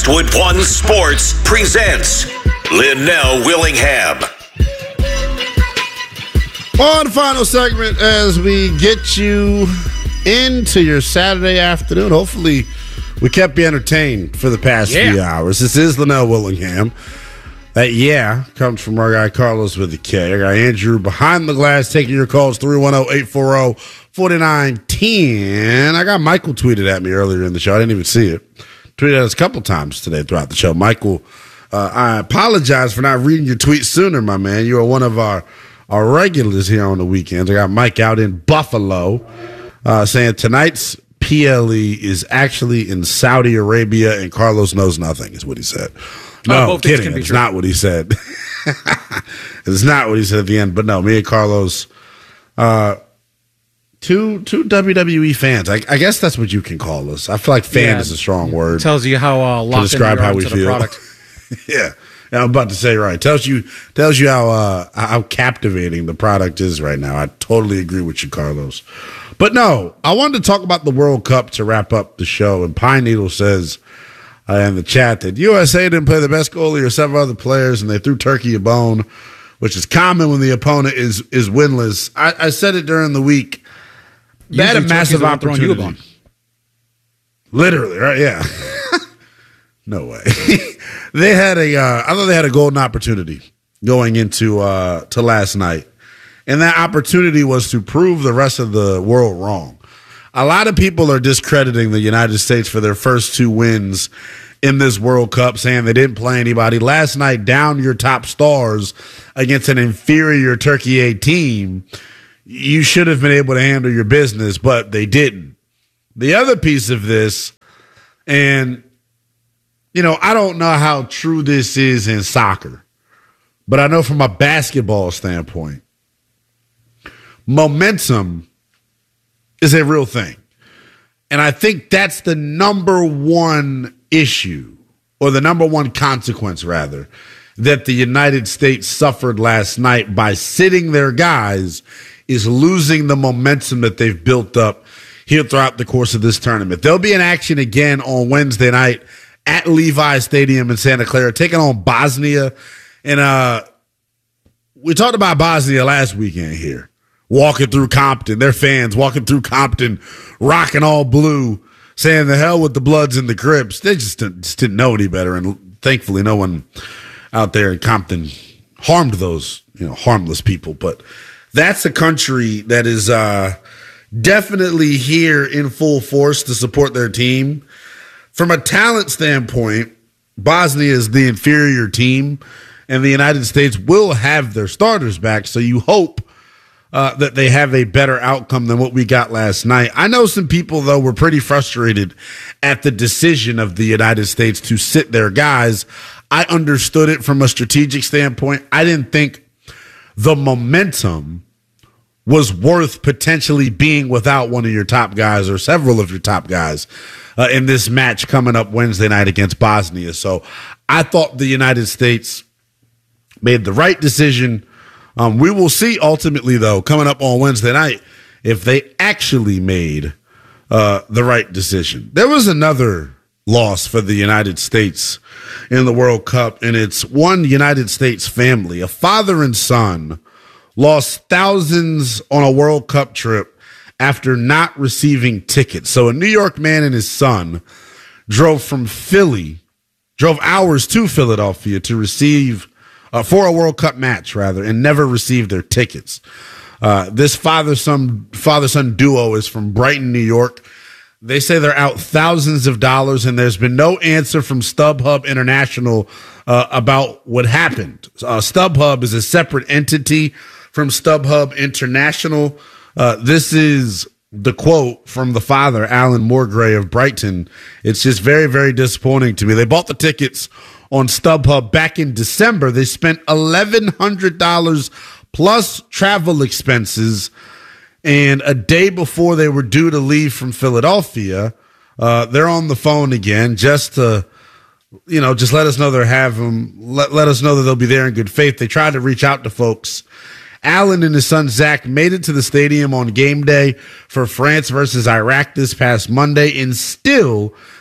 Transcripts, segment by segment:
Westwood One Sports presents Linnell Willingham. On final segment as we get you into your Saturday afternoon. Hopefully we kept you entertained for the past few hours. This is Linnell Willingham. That comes from our guy Carlos with the K. Our guy Andrew behind the glass taking your calls 310-840-4910. I got Michael tweeted at me earlier in the show. I didn't even see it. Tweeted at us a couple times today throughout the show. Michael, I apologize for not reading your tweet sooner, my man. You are one of our regulars here on the weekends. I got Mike out in Buffalo saying tonight's PLE is actually in Saudi Arabia and Carlos knows nothing, is what he said. No, kidding. It's not what he said. It's not what he said at the end. But no, me and Carlos, two WWE fans. I guess that's what you can call us. I feel like fan is a strong word. Tells you how locked to describe how we feel. The product. Yeah, I'm about to say right. Tells you how captivating the product is right now. I totally agree with you, Carlos. But no, I wanted to talk about the World Cup to wrap up the show. And Pine Needle says in the chat that USA didn't play the best goalie or several other players, and they threw Turkey a bone, which is common when the opponent is winless. I said it during the week. They had a massive opportunity. Literally, right? Yeah. No way. They had I thought they had a golden opportunity going into to last night. And that opportunity was to prove the rest of the world wrong. A lot of people are discrediting the United States for their first two wins in this World Cup, saying they didn't play anybody. Last night, down your top stars against an inferior Turkey A team, you should have been able to handle your business, but they didn't. The other piece of this, and, I don't know how true this is in soccer, but I know from a basketball standpoint, momentum is a real thing. And I think that's the number one issue, or the number one consequence, rather, that the United States suffered last night by sitting their guys, is losing the momentum that they've built up here throughout the course of this tournament. They'll be in action again on Wednesday night at Levi Stadium in Santa Clara, taking on Bosnia. And we talked about Bosnia last weekend here. Walking through Compton, their fans walking through Compton, rocking all blue, saying the hell with the Bloods and the Crips. They just didn't know any better, and thankfully no one out there in Compton harmed those harmless people. But that's a country that is definitely here in full force to support their team. From a talent standpoint, Bosnia is the inferior team, and the United States will have their starters back, so you hope that they have a better outcome than what we got last night. I know some people, though, were pretty frustrated at the decision of the United States to sit their guys. I understood it from a strategic standpoint. I didn't think the momentum was worth potentially being without one of your top guys or several of your top guys in this match coming up Wednesday night against Bosnia. So I thought the United States made the right decision. We will see ultimately, though, coming up on Wednesday night, if they actually made the right decision. There was another loss for the United States in the World Cup, and it's one United States family. A father and son lost thousands on a World Cup trip after not receiving tickets. So a New York man and his son drove hours to Philadelphia to receive for a World Cup match, rather, and never received their tickets. This father-son duo is from Brighton, New York. They say they're out thousands of dollars, and there's been no answer from StubHub International about what happened. StubHub is a separate entity from StubHub International. This is the quote from the father, Alan Morgray of Brighton. It's just very, very disappointing to me. They bought the tickets on StubHub back in December. They spent $1,100 plus travel expenses, and a day before they were due to leave from Philadelphia, they're on the phone again just to, just let us know they have them. Let us know that they'll be there in good faith. They tried to reach out to folks. Alan and his son Zach made it to the stadium on game day for France versus Iraq this past Monday, and still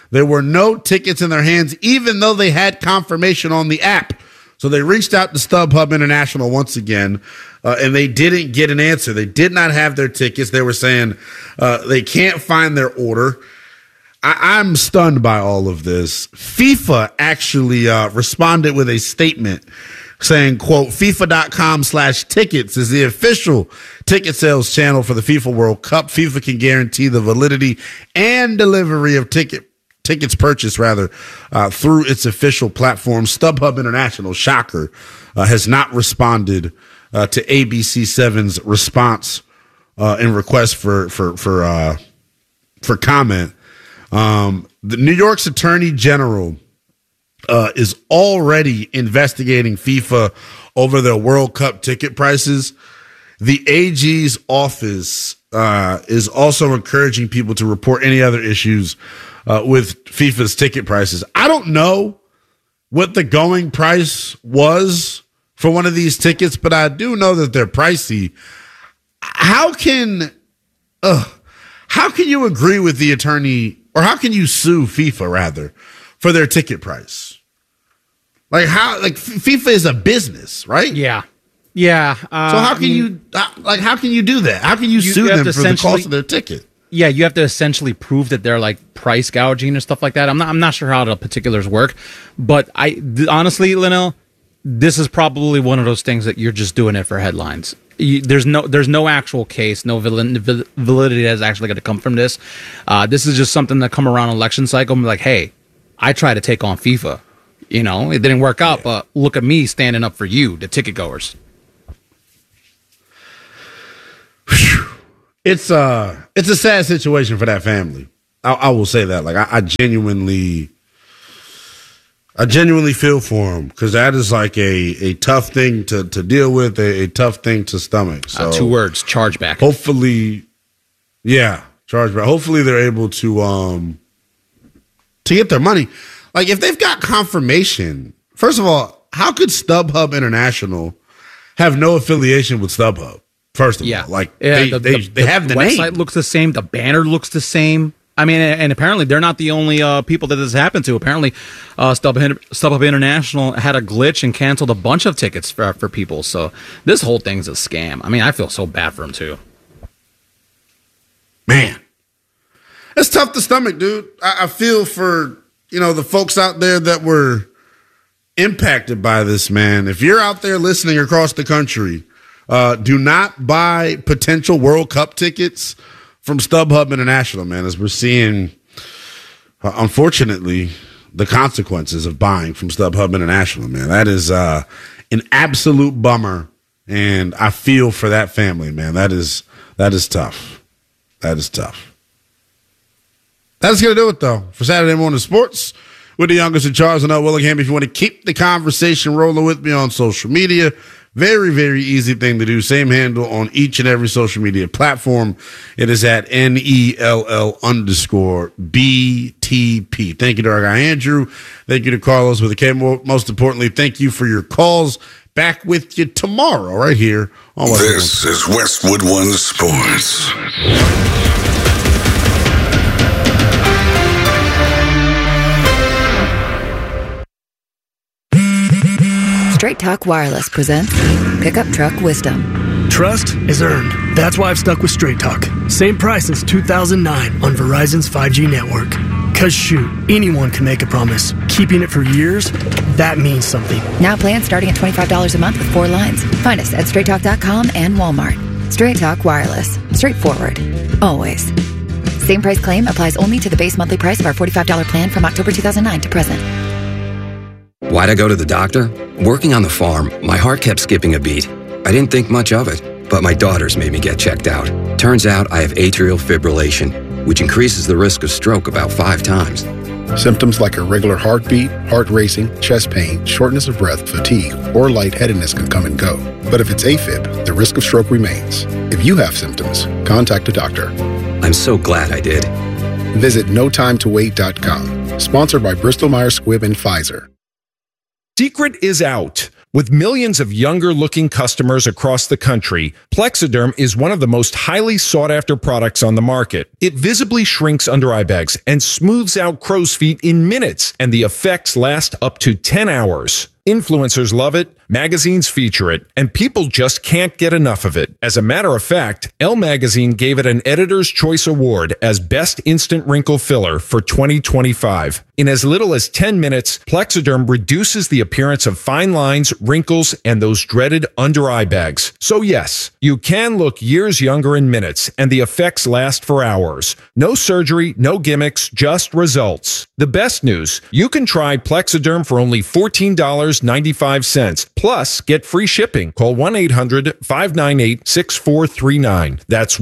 There were no tickets in their hands, even though they had confirmation on the app. So they reached out to StubHub International once again, and they didn't get an answer. They did not have their tickets. They were saying they can't find their order. I'm stunned by all of this. FIFA actually responded with a statement saying, quote, FIFA.com/tickets is the official ticket sales channel for the FIFA World Cup. FIFA can guarantee the validity and delivery of tickets purchased through its official platform. StubHub International, shocker, has not responded to ABC7's response and request for comment. The New York's Attorney General is already investigating FIFA over their World Cup ticket prices. The AG's office is also encouraging people to report any other issues with FIFA's ticket prices. I don't know what the going price was for one of these tickets, but I do know that they're pricey. How can you agree with the attorney, or how can you sue FIFA rather for their ticket price? FIFA is a business, right? Yeah. So how can you do that? How can you sue them for the cost of their ticket? Yeah, you have to essentially prove that they're like price gouging or stuff like that. I'm not sure how the particulars work, but honestly, Linnell, this is probably one of those things that you're just doing it for headlines. There's no actual case, no validity that's actually going to come from this. This is just something that come around election cycle and be like, hey, I tried to take on FIFA. You know, it didn't work out, but look at me standing up for you, the ticket goers. It's a sad situation for that family. I will say that. Like I genuinely feel for them, because that is like a tough thing to deal with, a tough thing to stomach. So 2 words: chargeback. Hopefully, chargeback. Hopefully they're able to get their money. Like if they've got confirmation, first of all, how could StubHub International have no affiliation with StubHub? First of all, they have the website name. Looks the same. The banner looks the same. I mean, and apparently they're not the only people that this happened to. Apparently, StubHub International had a glitch and canceled a bunch of tickets for people. So this whole thing's a scam. I mean, I feel so bad for them too. Man, it's tough to stomach, dude. I feel for the folks out there that were impacted by this, man. If you're out there listening across the country, do not buy potential World Cup tickets from StubHub International, man, as we're seeing, unfortunately, the consequences of buying from StubHub International, man. That is an absolute bummer, and I feel for that family, man. That is tough. That is tough. That's going to do it, though, for Saturday Morning Sports with the youngest in charge, Linnell Willingham. If you want to keep the conversation rolling with me on social media, very, very easy thing to do. Same handle on each and every social media platform. It is at NELL_BTP. Thank you to our guy Andrew. Thank you to Carlos with a K. Most importantly, thank you for your calls. Back with you tomorrow right here on Westwood. This is Westwood One Sports. Straight Talk Wireless presents Pickup Truck Wisdom. Trust is earned. That's why I've stuck with Straight Talk. Same price since 2009 on Verizon's 5G network. Cause shoot, anyone can make a promise. Keeping it for years, that means something. Now plans starting at $25 a month with 4 lines. Find us at straighttalk.com and Walmart. Straight Talk Wireless. Straightforward. Always. Same price claim applies only to the base monthly price of our $45 plan from October 2009 to present. Why'd I go to the doctor? Working on the farm, my heart kept skipping a beat. I didn't think much of it, but my daughters made me get checked out. Turns out I have atrial fibrillation, which increases the risk of stroke about 5 times. Symptoms like irregular heartbeat, heart racing, chest pain, shortness of breath, fatigue, or lightheadedness can come and go. But if it's AFib, the risk of stroke remains. If you have symptoms, contact a doctor. I'm so glad I did. Visit NoTimeToWait.com. Sponsored by Bristol Myers Squibb and Pfizer. Secret is out. With millions of younger-looking customers across the country, Plexiderm is one of the most highly sought-after products on the market. It visibly shrinks under-eye bags and smooths out crow's feet in minutes, and the effects last up to 10 hours. Influencers love it, magazines feature it, and people just can't get enough of it. As a matter of fact, Elle Magazine gave it an Editor's Choice Award as Best Instant Wrinkle Filler for 2025. In as little as 10 minutes, Plexiderm reduces the appearance of fine lines, wrinkles, and those dreaded under-eye bags. So yes, you can look years younger in minutes, and the effects last for hours. No surgery, no gimmicks, just results. The best news, you can try Plexiderm for only $14.95. Plus, get free shipping. Call 1-800-598-6439. That's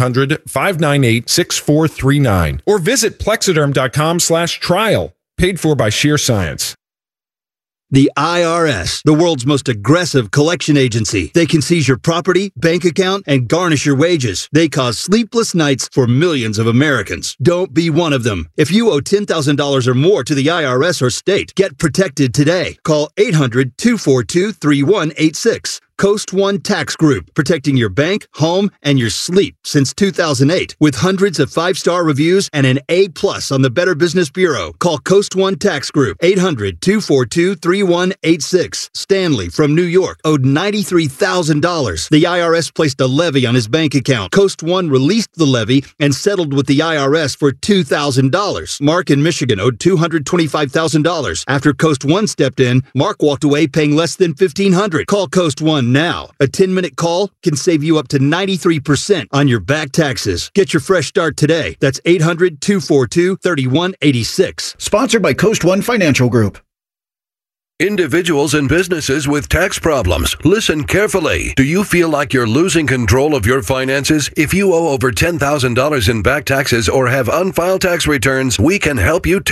1-800-598-6439. Or visit plexiderm.com/trial. Paid for by Sheer Science. The IRS, the world's most aggressive collection agency. They can seize your property, bank account, and garnish your wages. They cause sleepless nights for millions of Americans. Don't be one of them. If you owe $10,000 or more to the IRS or state, get protected today. Call 800-242-3186. Coast One Tax Group, protecting your bank, home, and your sleep since 2008. With hundreds of 5-star reviews and an A+ on the Better Business Bureau. Call Coast One Tax Group, 800-242-3186. Stanley from New York owed $93,000. The IRS placed a levy on his bank account. Coast One released the levy and settled with the IRS for $2,000. Mark in Michigan owed $225,000. After Coast One stepped in, Mark walked away paying less than $1,500. Call Coast One now. A 10-minute call can save you up to 93% on your back taxes. Get your fresh start today. That's 800-242-3186. Sponsored by Coast One Financial Group. Individuals and businesses with tax problems, listen carefully. Do you feel like you're losing control of your finances? If you owe over $10,000 in back taxes or have unfiled tax returns, we can help you